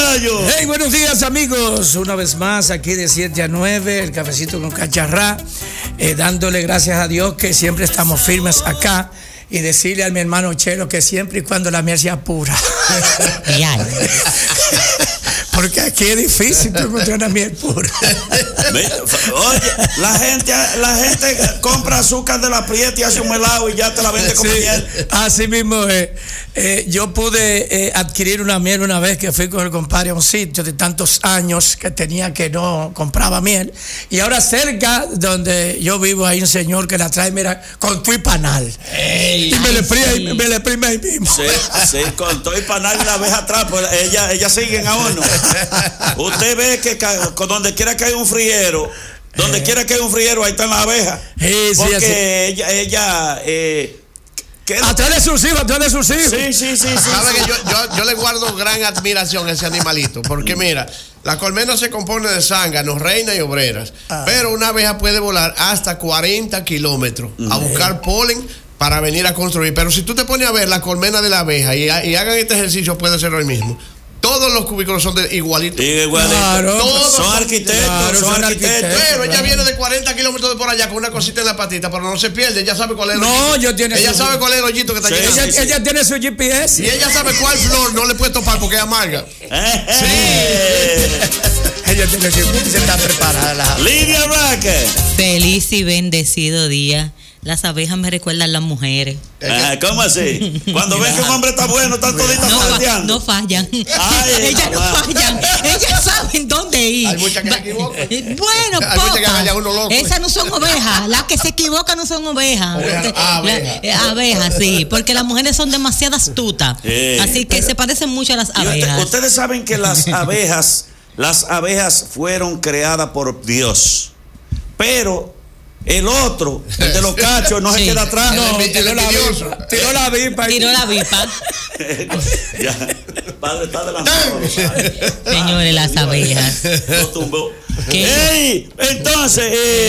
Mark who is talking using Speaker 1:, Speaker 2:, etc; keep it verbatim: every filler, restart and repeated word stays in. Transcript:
Speaker 1: caballo.
Speaker 2: Hey, buenos días, amigos. Una vez más, aquí de siete a nueve, el cafecito con cacharrá, eh, dándole gracias a Dios que siempre estamos firmes acá. Y decirle a mi hermano Chelo que siempre y cuando la miel sea pura. Porque aquí es difícil encontrar una miel pura.
Speaker 1: Oye, la gente, la gente compra azúcar de la prieta y hace un melado y ya te la vende como
Speaker 2: sí,
Speaker 1: miel.
Speaker 2: Así mismo es. Eh, yo pude eh, adquirir una miel una vez que fui con el compadre a un sitio de tantos años que tenía que no compraba miel. Y ahora cerca donde yo vivo hay un señor que la trae, mira, con tu y panal.
Speaker 1: Ey,
Speaker 2: y me le prime
Speaker 1: sí.
Speaker 2: me le prime ahí mismo.
Speaker 1: Sí, sí, con tu y panal y la abeja atrás, pues ella, ella siguen a uno. Usted ve que con donde quiera que haya un friero, donde eh. quiera que haya un friero, ahí están las abejas.
Speaker 2: Sí, sí,
Speaker 1: porque
Speaker 2: así.
Speaker 1: ella, ella eh,
Speaker 2: atrás de sus hijos, atrás de sus hijos.
Speaker 1: Sí, sí, sí, sí.
Speaker 3: Sabe que yo, yo, yo le guardo gran admiración a ese animalito, porque mira, la colmena se compone de zánganos, reinas y obreras, ah. pero una abeja puede volar hasta cuarenta kilómetros a buscar polen para venir a construir. Pero si tú te pones a ver la colmena de la abeja y, y hagan este ejercicio, puede ser hoy mismo. Todos los cubículos son de igualitos.
Speaker 1: Igualito.
Speaker 2: Claro,
Speaker 1: todos son arquitectos,
Speaker 2: claro,
Speaker 1: son, son arquitectos.
Speaker 2: arquitectos.
Speaker 3: Pero
Speaker 2: claro.
Speaker 3: ella viene de cuarenta kilómetros de por allá con una cosita en la patita, pero no se pierde. Ella sabe cuál es el
Speaker 2: no,
Speaker 3: hoyito.
Speaker 2: yo tiene
Speaker 3: ella
Speaker 2: su...
Speaker 3: sabe cuál es el hoyito que está
Speaker 1: sí,
Speaker 3: llegando.
Speaker 2: Ella,
Speaker 1: sí,
Speaker 2: ella
Speaker 1: sí.
Speaker 2: tiene su G P S.
Speaker 3: Y ella sabe cuál flor no le puede topar porque es amarga.
Speaker 1: Sí.
Speaker 2: Ella tiene su G P S, está preparada.
Speaker 1: Lidia Raque.
Speaker 4: Feliz y bendecido día. Las abejas me recuerdan las mujeres.
Speaker 1: Ah, ¿cómo así? Cuando ven que un hombre está bueno, están toditas
Speaker 4: no,
Speaker 1: faldeando.
Speaker 4: no fallan.
Speaker 1: Ay,
Speaker 4: ellas no
Speaker 1: mamá.
Speaker 4: fallan. Ellas saben dónde ir.
Speaker 3: Hay muchas que se equivocan.
Speaker 4: Bueno,
Speaker 3: hay muchas que hagan uno loco.
Speaker 4: Esas no son ovejas. Las que se equivocan no son ovejas.
Speaker 3: Oveja, ah, abejas.
Speaker 4: La, abejas, sí. Porque las mujeres son demasiado astutas.
Speaker 1: Sí.
Speaker 4: Así que se parecen mucho a las abejas.
Speaker 1: Usted, ustedes saben que las abejas, las abejas fueron creadas por Dios. Pero el otro, el de los cachos, no sí. se queda atrás.
Speaker 2: No, tiró la avipa. Tiró la avipa.
Speaker 4: Tiró la avipa.
Speaker 1: Ya, padre está adelantado.
Speaker 4: Señores, las abejas.
Speaker 1: Lo tumbó.
Speaker 4: ¿Qué?
Speaker 1: ¡Ey! Entonces, eh,